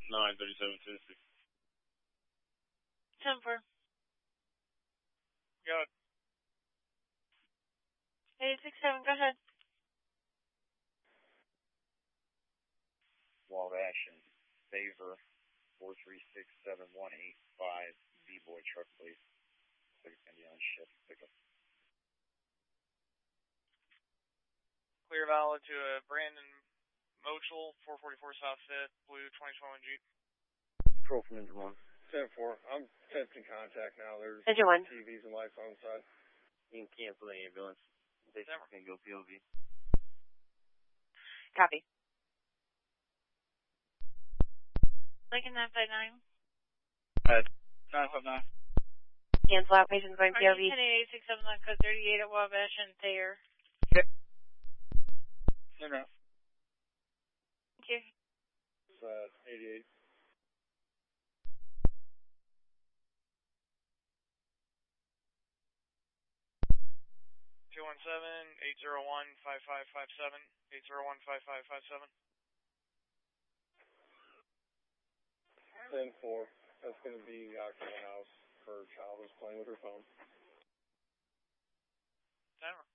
937 Tennessee. 10-4. Got it. 867, go ahead. Wabash and Favor, 4367185, B-Boy truck, please. So it's going to be on shift pickup. Clear valid to Brandon Mochel, 444 South 5th, blue 2021 Jeep. Control from engine 1. 10-4. I'm attempting contact now. There's Engine 1. TVs and lights on the side. You can cancel the ambulance. They can go POV. Copy. Lincoln 959. 959. Cancel out, patients going POV. 867 on code 38 at Wabash and Thayer. No, no. Thank you. It's 88. 217-801-5557, 801-5557. 10-4. That's going to be Octagon House. Her child was playing with her phone. Timer.